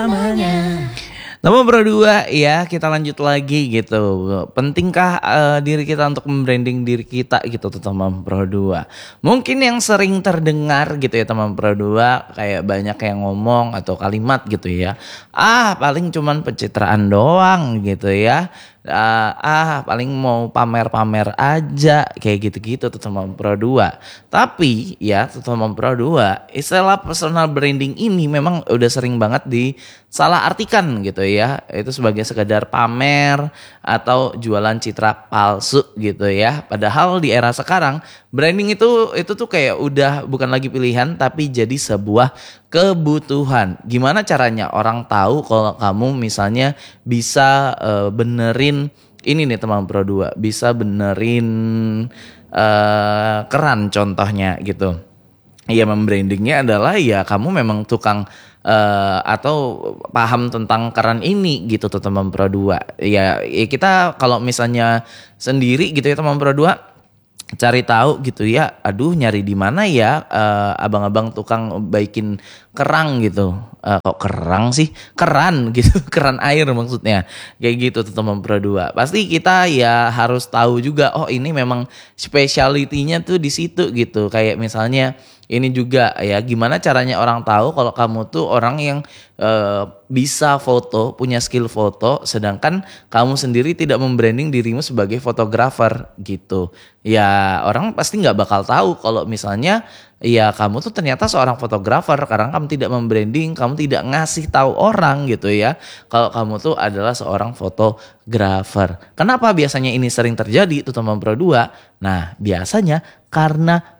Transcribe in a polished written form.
Nomor berdua ya, kita lanjut lagi gitu. Pentingkah diri kita untuk membranding diri kita gitu tuh teman berdua. Mungkin yang sering terdengar gitu ya teman berdua, kayak banyak yang ngomong atau kalimat gitu ya. Paling cuman pencitraan doang gitu ya. Paling mau pamer-pamer aja kayak gitu-gitu tuh teman berdua. Tapi ya tuh teman berdua, istilah personal branding ini memang udah sering banget disalah artikan gitu ya. Itu sebagai sekedar pamer atau jualan citra palsu gitu ya. Padahal di era sekarang branding itu tuh kayak udah bukan lagi pilihan tapi jadi sebuah kebutuhan. Gimana caranya orang tahu kalau kamu misalnya bisa benerin ini nih teman Pro 2, bisa benerin keran contohnya gitu. Iya, membrandingnya adalah ya kamu memang tukang atau paham tentang keran ini gitu tuh teman Pro 2. Ya kita kalau misalnya sendiri gitu ya teman Pro 2 cari tahu gitu ya, aduh nyari di mana ya abang-abang tukang baikin kerang gitu. Kok kerang sih? Keran gitu, keran air maksudnya. Kayak gitu tuh teman Pro 2. Pasti kita ya harus tahu juga, oh ini memang speciality-nya tuh di situ gitu. Kayak misalnya ini juga ya, gimana caranya orang tahu kalau kamu tuh orang yang bisa foto, punya skill foto, sedangkan kamu sendiri tidak membranding dirimu sebagai fotografer gitu. Ya orang pasti nggak bakal tahu kalau misalnya ya kamu tuh ternyata seorang fotografer karena kamu tidak membranding, kamu tidak ngasih tahu orang gitu ya kalau kamu tuh adalah seorang fotografer. Kenapa biasanya ini sering terjadi tuh teman Pro 2? Nah biasanya karena